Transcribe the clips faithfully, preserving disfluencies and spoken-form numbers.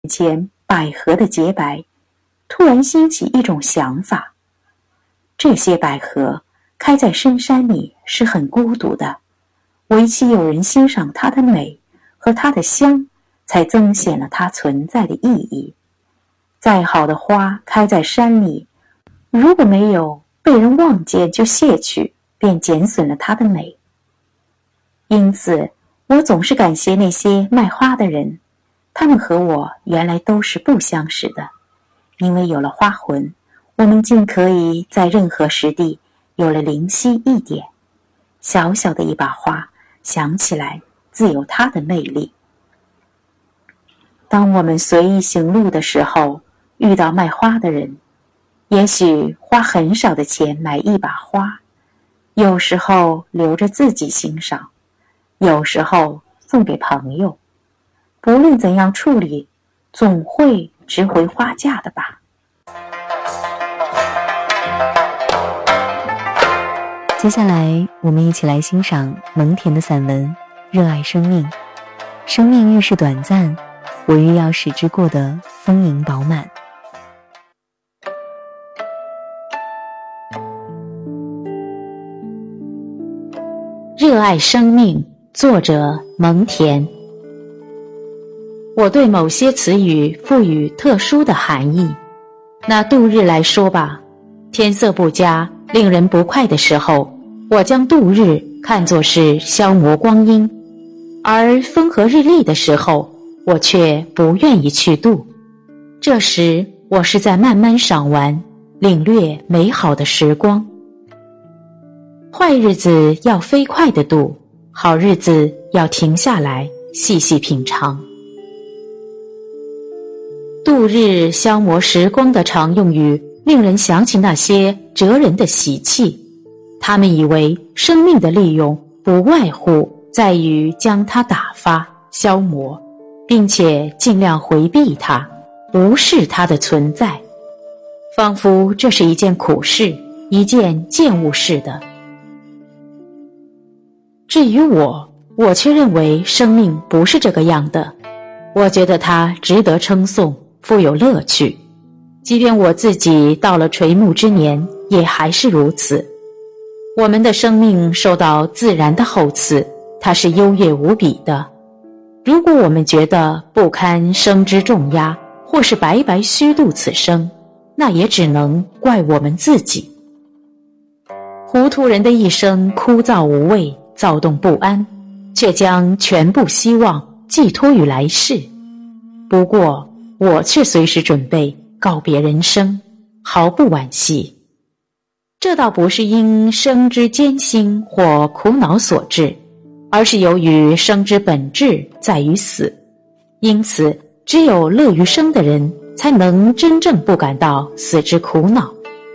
前百合的洁白，突然兴起一种想法：这些百合开在深山里是很孤独的，唯其有人欣赏它的美和它的香，才增显了它存在的意义。再好的花开在山里，如果没有被人望见就卸去，便减损了它的美。因此我总是感谢那些卖花的人，他们和我原来都是不相识的，因为有了花魂，我们竟可以在任何时地有了灵犀一点。小小的一把花，想起来自有它的魅力。当我们随意行路的时候，遇到卖花的人，也许花很少的钱买一把花，有时候留着自己欣赏，有时候送给朋友。不论怎样处理，总会值回花价的吧。 接下来我们一起来欣赏蒙恬的散文《热爱生命》。生命愈是短暂，我愈要使之过得丰盈饱满。 热爱生命，作者蒙恬。我对某些词语赋予特殊的含义。拿度日来说吧，天色不佳，令人不快的时候，我将度日看作是消磨光阴；而风和日丽的时候，我却不愿意去度。这时我是在慢慢赏玩，领略美好的时光。坏日子要飞快地度，好日子要停下来细细品尝。度日消磨时光的常用语，令人想起那些哲人的习气。他们以为生命的利用不外乎在于将它打发、消磨，并且尽量回避它，无视它的存在，仿佛这是一件苦事，一件贱物似的。至于我，我却认为生命不是这个样的。我觉得它值得称颂，富有乐趣。即便我自己到了垂暮之年，也还是如此。我们的生命受到自然的厚赐，它是优越无比的。如果我们觉得不堪生之重压，或是白白虚度此生，那也只能怪我们自己。糊涂人的一生枯燥无味，躁动不安，却将全部希望寄托于来世。不过我却随时准备告别人生，毫不惋惜。这倒不是因生之艰辛或苦恼所致，而是由于生之本质在于死。因此只有乐于生的人才能真正不感到死之苦恼。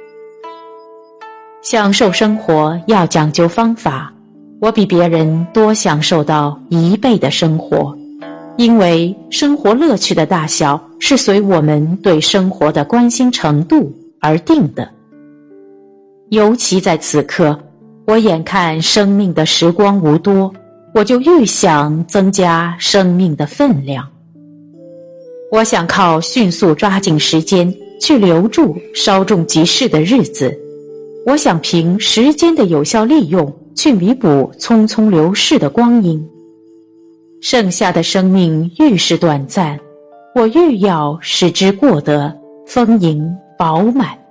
享受生活要讲究方法，我比别人多享受到一倍的生活，因为生活乐趣的大小是随我们对生活的关心程度而定的。尤其在此刻，我眼看生命的时光无多，我就愈想增加生命的分量。我想靠迅速抓紧时间去留住稍纵即逝的日子，我想凭时间的有效利用去弥补匆匆流逝的光阴。剩下的生命愈是短暂，我愈要使之过得丰盈饱满。